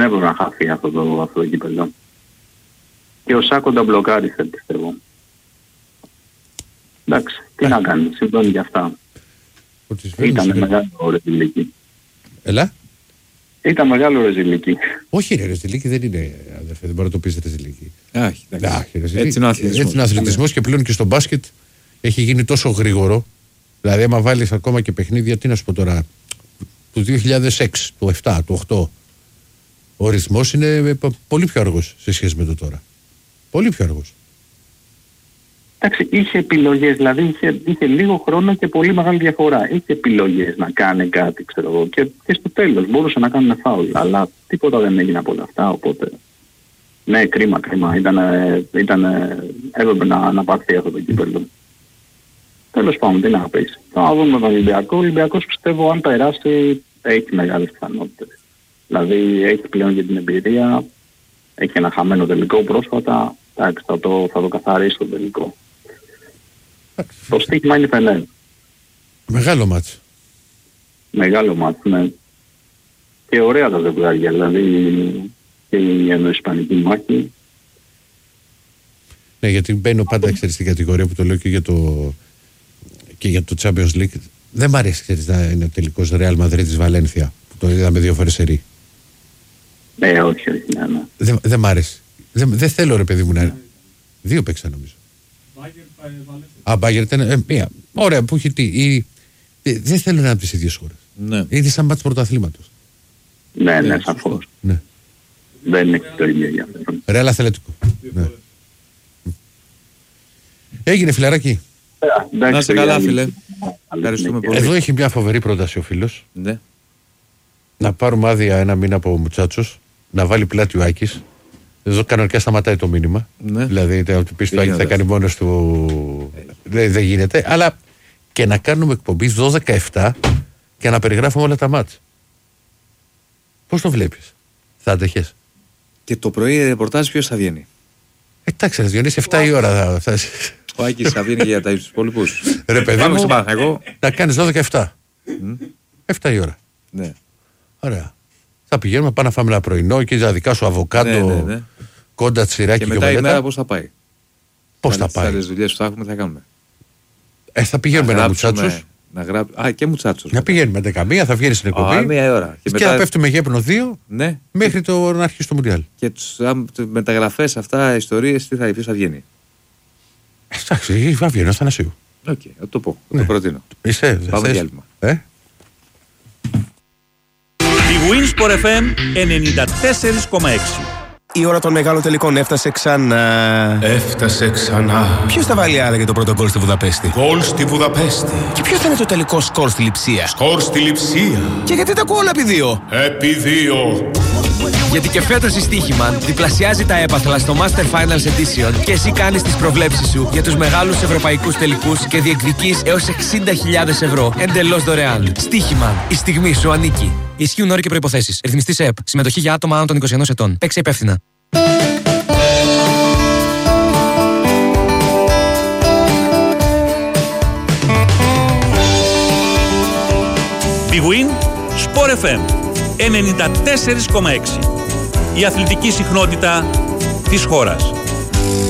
έπρεπε να χαθεί αυτό το κύπελλο. Και ο Σάκο τα μπλοκάρισε, πιστεύω. Εντάξει, τι να κάνει, συμβαίνει και αυτά. Ήταν μεγάλο ρεζιλίκι. Έλα. Ήταν μεγάλο ρεζιλίκι. Όχι ρε, ρεζιλίκι δεν είναι, αδερφέ, δεν μπορεί να το πεις ρεζιλίκι. Έτσι είναι ο αθλητισμός και πλέον και στο μπάσκετ έχει γίνει τόσο γρήγορο. Δηλαδή άμα βάλεις ακόμα και παιχνίδια, τι να σου πω τώρα, του 2006, του 7, του 8, ο ρυθμός είναι πολύ πιο αργός σε σχέση με το τώρα. Πολύ πιο αργός. Εντάξει, είχε επιλογές, δηλαδή είχε λίγο χρόνο και πολύ μεγάλη διαφορά. Είχε επιλογές να κάνει κάτι, ξέρω εγώ, και στο τέλος μπορούσε να κάνουν φάουλ, αλλά τίποτα δεν έγινε από όλα αυτά, οπότε... Ναι, κρίμα. Έπρεπε να πάρθει αυτό το κύπελλο. Τέλος πάντων, τι να πεις. Θα δούμε τον Ολυμπιακό. Ο Ολυμπιακός πιστεύω αν περάσει έχει μεγάλες πιθανότητες. Δηλαδή έχει πλέον για την εμπειρία, έχει ένα χαμένο τελικό πρόσφατα, εντάξει, θα το καθαρίσει το τελικό. Το στοίχημα είναι Φενέρ. Μεγάλο μάτς. Μεγάλο μάτς, ναι. Και ωραία τα ζευγάρια, δηλαδή και η εννοησπανική μάχη. Ναι, γιατί μπαίνω πάντα στην κατηγορία που το λέω και για το Champions League. Δεν μ' αρέσει, ξέρεις, να είναι τελικός Real Madrid Βαλένθια, που το είδαμε 2 φορές σερί. Ναι, όχι, ναι. Δεν μ' αρέσει. Δεν θέλω ρε παιδί μου να... 2 παίξα νομίζω. Μπάγερ ήταν μία. Ωραία, που έχει τι. Δεν θέλω να είναι από τις ίδιες χώρες. Ναι. Είναι σαν μάτς πρωταθλήματος. Ναι, σαφώς. Ναι. Δεν είναι το ίδιο για αυτό. Ρεάλ Αθλέτικο. Ναι. Έγινε φιλαράκι. Να είστε καλά φίλε. Ευχαριστούμε πολύ. Εδώ έχει μια φοβερή πρόταση ο φίλος. Ναι. Να πάρουμε άδεια 1 μήνα από Μουτσάτσος, να βάλει πλάτη ο Άκης. Εδώ κανονικά σταματάει το μήνυμα. Ναι. Δηλαδή, αν του πει το Άκη θα κάνει μόνος του. Δεν γίνεται. Αλλά και να κάνουμε εκπομπή 12-17 και να περιγράφουμε όλα τα μάτς. Πώς το βλέπεις, θα αντέχες? Και το πρωί ρεπορτάζ ποιος θα βγαίνει? Εντάξει, θα βγαίνει 7 η ώρα. Ο Άκης θα βγαίνει για τους υπόλοιπους. Ρε παιδί μου, να κάνεις 12-7. 7 η ώρα. Ναι. Ωραία. Θα πηγαίνουμε, πάμε να φάμε ένα πρωινό και τα δικά σου αβοκάντο, κόντα, τσιράκι και μετά η μέρα πώς θα πάει? Πώς θα πάει? Τις άλλες δουλειές που θα έχουμε θα κάνουμε. Θα πηγαίνουμε ένα Μουτσάτσος. Και Μουτσάτσος. Να πηγαίνουμε 11, θα βγαίνει στην εκπομπή. Μία ώρα. Και θα πέφτουμε γέπνο 2 μέχρι να αρχίσει το Μουντιάλ. Και τις μεταγραφές αυτά, ιστορίες, ποιος θα βγαίνει? Εντάξει, θα βγαίνει ο Αθανασίου. Οκ, θα το πω. Το προτείνω. Πάμε διάλειμμα. Η Winsport FM 94,6. Η ώρα των μεγάλων τελικών έφτασε ξανά. Έφτασε ξανά. Ποιος θα βάλει άραγε το πρώτο γκολ στη Βουδαπέστη? Γκολ στη Βουδαπέστη. Και ποιο θα είναι το τελικό σκορ στη Λειψία? Σκορ στη Λειψία. Και γιατί τα ακούω όλα επί 2? Επί 2. Γιατί και φέτος η Στοίχημαν διπλασιάζει τα έπαθλα στο Master Finals Edition και εσύ κάνεις τις προβλέψεις σου για τους μεγάλους ευρωπαϊκούς τελικούς και διεκδικείς έως 60.000 ευρώ εντελώς δωρεάν. Στοίχημαν. Η στιγμή σου ανήκει. Ισχύουν όροι και προϋποθέσεις. Ρυθμιστής ΕΕΠ. Συμμετοχή για άτομα άνω των 21 ετών. Παίξε υπεύθυνα. Big Win Sport FM 94,6. Η αθλητική συχνότητα της χώρας.